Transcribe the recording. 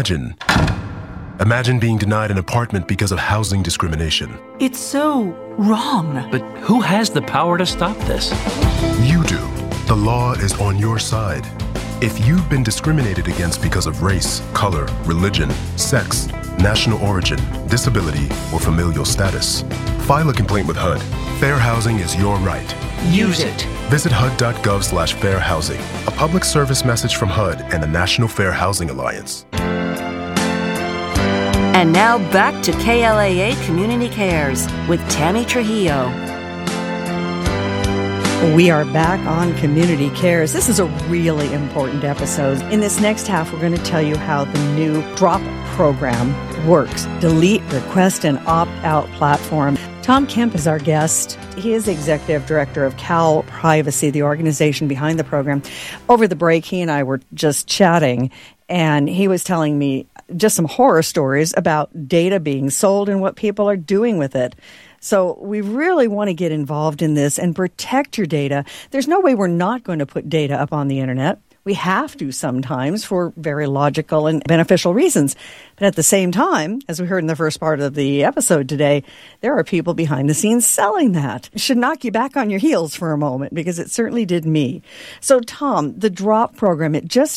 Imagine being denied an apartment because of housing discrimination. It's so wrong. But who has the power to stop this? You do. The law is on your side. If you've been discriminated against because of race, color, religion, sex, national origin, disability, or familial status, file a complaint with HUD. Fair housing is your right. Use it. Visit HUD.gov/fair housing, a public service message from HUD and the National Fair Housing Alliance. And now back to KLAA Community Cares with Tammy Trujillo. We are back on Community Cares. This is a really important episode. In this next half, we're going to tell you how the new DROP program works. Delete, request, and opt-out platform. Tom Kemp is our guest. He is the executive director of Cal Privacy, the organization behind the program. Over the break, he and I were just chatting, and he was telling me just some horror stories about data being sold and what people are doing with it. So we really want to get involved in this and protect your data. There's no way we're not going to put data up on the internet. We have to sometimes for very logical and beneficial reasons. But at the same time, as we heard in the first part of the episode today, there are people behind the scenes selling that. It should knock you back on your heels for a moment because it certainly did me. So, Tom, the DROP program, it just